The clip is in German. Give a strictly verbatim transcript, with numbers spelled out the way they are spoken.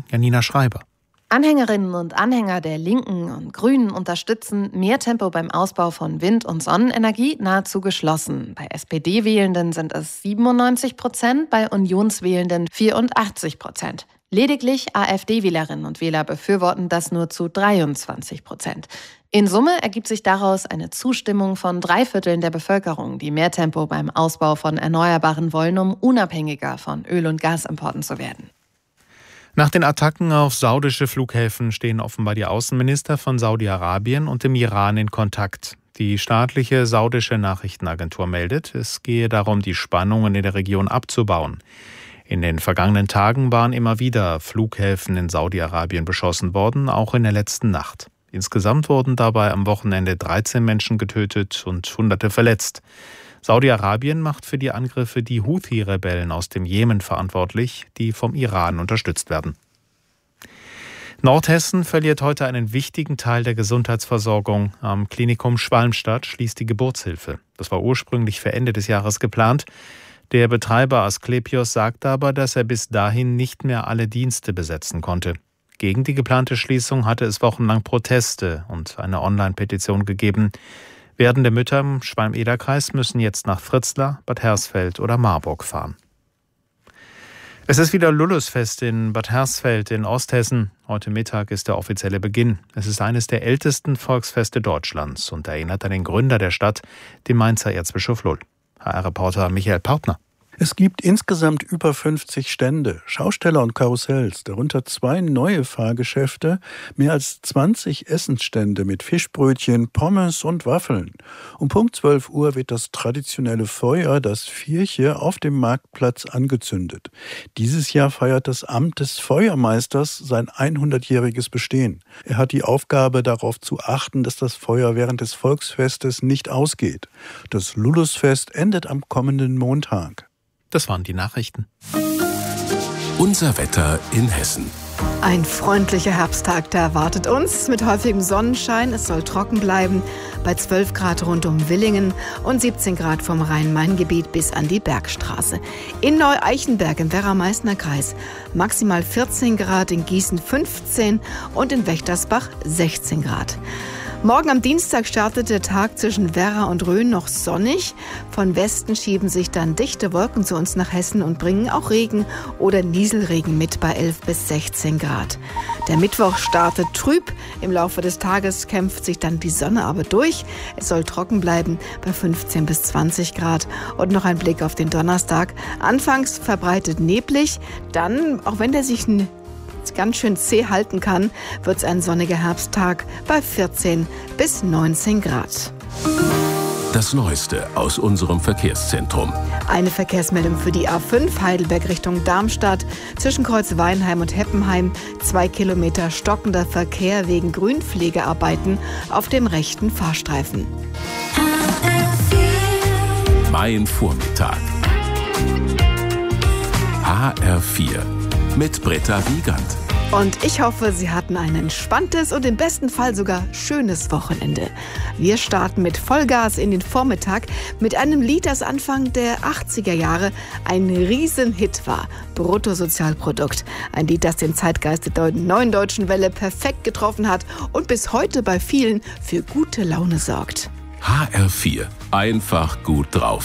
Janina Schreiber. Anhängerinnen und Anhänger der Linken und Grünen unterstützen mehr Tempo beim Ausbau von Wind- und Sonnenenergie nahezu geschlossen. Bei S P D-Wählenden sind es siebenundneunzig Prozent, bei Unionswählenden vierundachtzig Prozent. Lediglich AfD-Wählerinnen und Wähler befürworten das nur zu dreiundzwanzig Prozent. In Summe ergibt sich daraus eine Zustimmung von drei Vierteln der Bevölkerung, die mehr Tempo beim Ausbau von Erneuerbaren wollen, um unabhängiger von Öl- und Gasimporten zu werden. Nach den Attacken auf saudische Flughäfen stehen offenbar die Außenminister von Saudi-Arabien und dem Iran in Kontakt. Die staatliche saudische Nachrichtenagentur meldet, es gehe darum, die Spannungen in der Region abzubauen. In den vergangenen Tagen waren immer wieder Flughäfen in Saudi-Arabien beschossen worden, auch in der letzten Nacht. Insgesamt wurden dabei am Wochenende dreizehn Menschen getötet und Hunderte verletzt. Saudi-Arabien macht für die Angriffe die Houthi-Rebellen aus dem Jemen verantwortlich, die vom Iran unterstützt werden. Nordhessen verliert heute einen wichtigen Teil der Gesundheitsversorgung. Am Klinikum Schwalmstadt schließt die Geburtshilfe. Das war ursprünglich für Ende des Jahres geplant. Der Betreiber Asklepios sagte aber, dass er bis dahin nicht mehr alle Dienste besetzen konnte. Gegen die geplante Schließung hatte es wochenlang Proteste und eine Online-Petition gegeben. Werdende Mütter im Schwalm-Eder-Kreis müssen jetzt nach Fritzlar, Bad Hersfeld oder Marburg fahren. Es ist wieder Lullusfest in Bad Hersfeld in Osthessen. Heute Mittag ist der offizielle Beginn. Es ist eines der ältesten Volksfeste Deutschlands und erinnert an den Gründer der Stadt, den Mainzer Erzbischof Lull. H R-Reporter Michael Partner. Es gibt insgesamt über fünfzig Stände, Schausteller und Karussells, darunter zwei neue Fahrgeschäfte, mehr als zwanzig Essensstände mit Fischbrötchen, Pommes und Waffeln. Um Punkt zwölf Uhr wird das traditionelle Feuer, das Vierche, auf dem Marktplatz angezündet. Dieses Jahr feiert das Amt des Feuermeisters sein hundertjähriges Bestehen. Er hat die Aufgabe, darauf zu achten, dass das Feuer während des Volksfestes nicht ausgeht. Das Lullusfest endet am kommenden Montag. Das waren die Nachrichten. Unser Wetter in Hessen. Ein freundlicher Herbsttag, der erwartet uns mit häufigem Sonnenschein. Es soll trocken bleiben bei zwölf Grad rund um Willingen und siebzehn Grad vom Rhein-Main-Gebiet bis an die Bergstraße. In Neu-Eichenberg im Werra-Meißner Kreis maximal vierzehn Grad, in Gießen fünfzehn und in Wächtersbach sechzehn Grad. Morgen am Dienstag startet der Tag zwischen Werra und Rhön noch sonnig. Von Westen schieben sich dann dichte Wolken zu uns nach Hessen und bringen auch Regen oder Nieselregen mit bei elf bis sechzehn Grad. Der Mittwoch startet trüb. Im Laufe des Tages kämpft sich dann die Sonne aber durch. Es soll trocken bleiben bei fünfzehn bis zwanzig Grad. Und noch ein Blick auf den Donnerstag. Anfangs verbreitet neblig, dann, auch wenn der sich ein ganz schön zäh halten kann, wird es ein sonniger Herbsttag bei vierzehn bis neunzehn Grad. Das Neueste aus unserem Verkehrszentrum. Eine Verkehrsmeldung für die A fünf Heidelberg Richtung Darmstadt. Zwischen Kreuz Weinheim und Heppenheim zwei Kilometer stockender Verkehr wegen Grünpflegearbeiten auf dem rechten Fahrstreifen. Mein Vormittag. H R vier. Mit Britta Wiegand. Und ich hoffe, Sie hatten ein entspanntes und im besten Fall sogar schönes Wochenende. Wir starten mit Vollgas in den Vormittag mit einem Lied, das Anfang der achtziger Jahre ein Riesenhit war. Bruttosozialprodukt. Ein Lied, das den Zeitgeist der neuen deutschen Welle perfekt getroffen hat und bis heute bei vielen für gute Laune sorgt. H R vier. Einfach gut drauf.